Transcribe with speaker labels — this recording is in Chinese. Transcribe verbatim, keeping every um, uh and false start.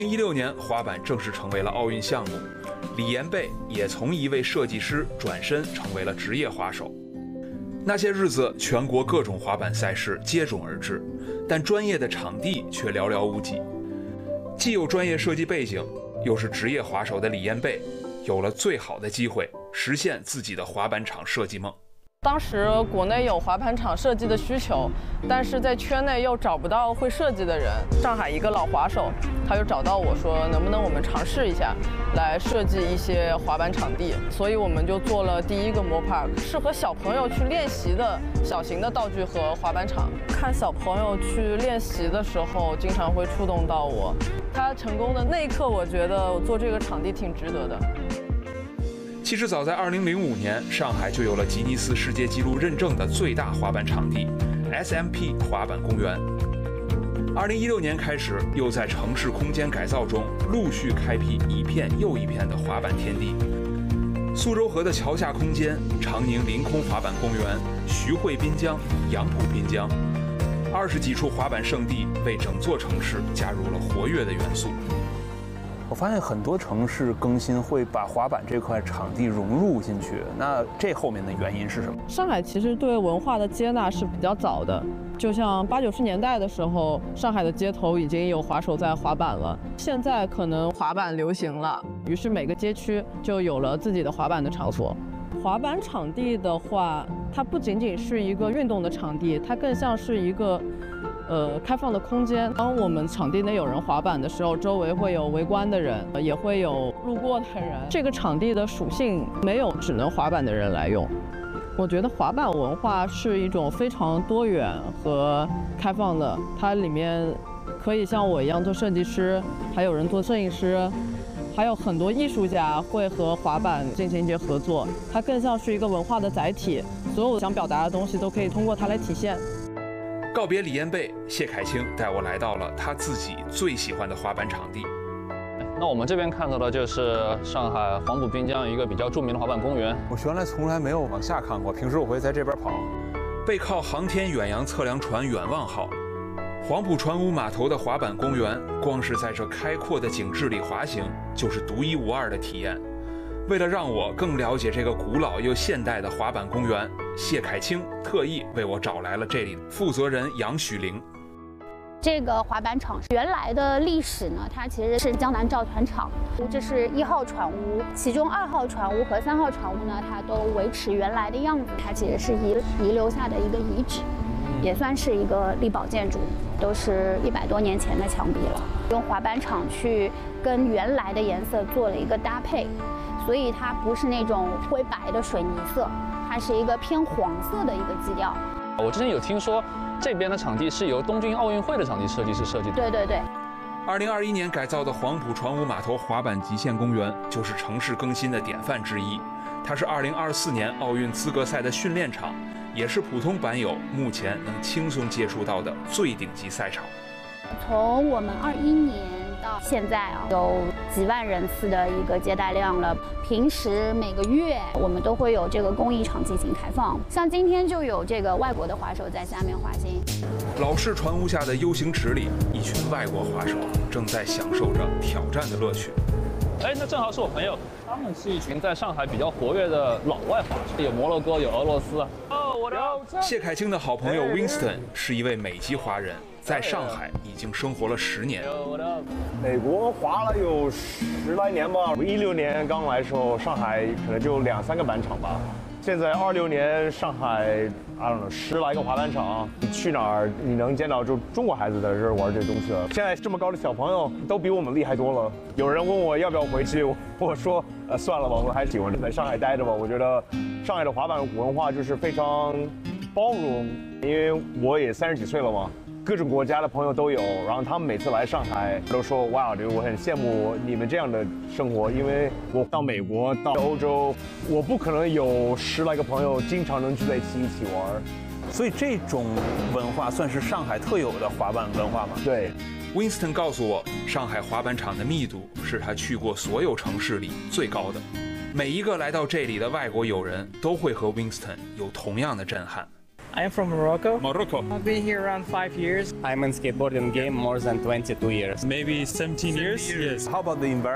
Speaker 1: 一六年，滑板正式成为了奥运项目，李延贝也从一位设计师转身成为了职业滑手。那些日子，全国各种滑板赛事接踵而至，但专业的场地却寥寥无几。既有专业设计背景，又是职业滑手的李延贝，有了最好的机会实现自己的滑板场设计梦。
Speaker 2: 当时国内有滑板场设计的需求，但是在圈内又找不到会设计的人。上海一个老滑手，他就找到我说，能不能我们尝试一下，来设计一些滑板场地。所以我们就做了第一个 Mo Park， 适合小朋友去练习的小型的道具和滑板场。看小朋友去练习的时候，经常会触动到我。他成功的那一刻，我觉得我做这个场地挺值得的。
Speaker 1: 其实早在二零零五年，上海就有了吉尼斯世界纪录认证的最大滑板场地 S M P 滑板公园。二零一六年开始，又在城市空间改造中陆续开辟一片又一片的滑板天地。苏州河的桥下空间、长宁临空滑板公园、徐汇滨江、杨浦滨江，二十几处滑板圣地为整座城市加入了活跃的元素。
Speaker 3: 我发现很多城市更新会把滑板这块场地融入进去，那这后面的原因是什么？
Speaker 2: 上海其实对文化的接纳是比较早的，就像八九十年代的时候，上海的街头已经有滑手在滑板了。现在可能滑板流行了，于是每个街区就有了自己的滑板的场所。滑板场地的话，它不仅仅是一个运动的场地，它更像是一个呃，开放的空间。当我们场地内有人滑板的时候，周围会有围观的人，也会有路过的人。这个场地的属性没有只能滑板的人来用。我觉得滑板文化是一种非常多元和开放的，它里面可以像我一样做设计师，还有人做摄影师，还有很多艺术家会和滑板进行一些合作。它更像是一个文化的载体，所有想表达的东西都可以通过它来体现。
Speaker 1: 告别李延贝，谢凯清带我来到了他自己最喜欢的滑板场地。
Speaker 4: 那我们这边看到的就是上海黄浦滨江一个比较著名的滑板公园。
Speaker 3: 我原来从来没有往下看过，平时我会在这边跑。
Speaker 1: 背靠航天远洋测量船远望号，黄浦船坞码头的滑板公园，光是在这开阔的景致里滑行，就是独一无二的体验。为了让我更了解这个古老又现代的滑板公园，谢凯清特意为我找来了这里负责人杨许玲。
Speaker 5: 这个滑板场原来的历史呢，它其实是江南造船厂，这是一号船坞，其中二号船坞和三号船坞呢，它都维持原来的样子，它其实是遗遗留下的一个遗址，也算是一个力保建筑，都是一百多年前的墙壁了。用滑板场去跟原来的颜色做了一个搭配。所以它不是那种灰白的水泥色，它是一个偏黄色的一个基调。
Speaker 4: 我之前有听说，这边的场地是由东京奥运会的场地设计师设计的。
Speaker 5: 对对对。
Speaker 1: 二零二一年改造的黄浦船坞码头滑板极限公园，就是城市更新的典范之一。它是二零二四年奥运资格赛的训练场，也是普通板友目前能轻松接触到的最顶级赛场。
Speaker 5: 从我们二一年到现在啊，有几万人次的一个接待量了。平时每个月我们都会有这个公益场进行开放，像今天就有这个外国的滑手在下面滑行。
Speaker 1: 老式船坞下的 U 型池里，一群外国滑手正在享受着挑战的乐趣。
Speaker 4: 哎，那正好是我朋友，他们是一群在上海比较活跃的老外滑手，有摩洛哥，有俄罗斯。哦，我的。
Speaker 1: 谢凯清的好朋友 Winston 是一位美籍华人，在上海已经生活了十年。
Speaker 6: 美国滑了有十来年吧，我一六年刚来的时候，上海可能就两三个板场吧。现在二六年上海 I don't know 十来个滑板场，你去哪儿你能见到就中国孩子在这儿玩这东西了。现在这么高的小朋友都比我们厉害多了。有人问我要不要回去，我说呃算了吧，我还是喜欢在上海待着吧。我觉得上海的滑板文化就是非常包容，因为我也三十几岁了嘛。各种国家的朋友都有，然后他们每次来上海都说哇，我很羡慕你们这样的生活，因为我到美国到欧洲，我不可能有十来个朋友经常能聚在一起一起玩，
Speaker 3: 所以这种文化算是上海特有的滑板文化吗？
Speaker 6: 对。
Speaker 1: Winston 告诉我，上海滑板场的密度是他去过所有城市里最高的。每一个来到这里的外国友人都会和 Winston 有同样的震撼。
Speaker 7: I'm from Morocco.
Speaker 1: Morocco.
Speaker 7: I've been here around five years.
Speaker 8: I'm in skateboarding game more than twenty-two years.
Speaker 9: Maybe seventeen years.
Speaker 1: years.
Speaker 9: Yes.
Speaker 3: How about the environment?